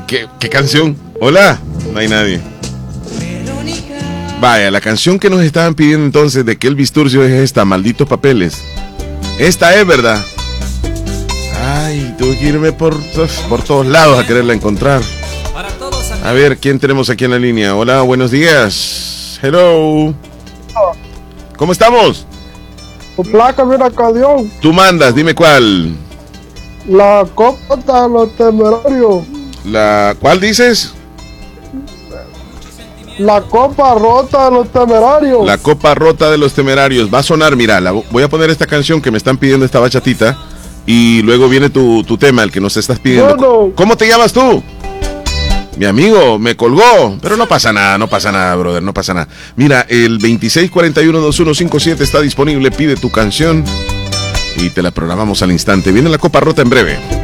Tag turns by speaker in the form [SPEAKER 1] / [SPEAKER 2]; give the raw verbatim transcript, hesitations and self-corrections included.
[SPEAKER 1] ¿Qué, qué canción? Hola, no hay nadie. Vaya, la canción que nos estaban pidiendo entonces de que Elvis Turcio es esta, Malditos Papeles. Esta es, ¿verdad? Ay, tuve que irme por, por todos lados a quererla encontrar. A ver, ¿quién tenemos aquí en la línea? Hola, buenos días. Hello. ¿Cómo estamos?
[SPEAKER 2] Tu placa, mira, Cadión.
[SPEAKER 1] Tú mandas, dime cuál.
[SPEAKER 2] La Copa de los Temerarios.
[SPEAKER 1] La, ¿cuál dices?
[SPEAKER 2] La Copa Rota de los Temerarios.
[SPEAKER 1] La Copa Rota de los Temerarios. Va a sonar, mira, la, voy a poner esta canción que me están pidiendo, esta bachatita. Y luego viene tu, tu tema, el que nos estás pidiendo.
[SPEAKER 2] Bueno.
[SPEAKER 1] ¿Cómo te llamas tú? Mi amigo, me colgó. Pero no pasa nada, no pasa nada, brother, no pasa nada. Mira, el veintiséis cuarenta y uno veintiuno cincuenta y siete está disponible. Pide tu canción y te la programamos al instante. Viene la Copa Rota en breve.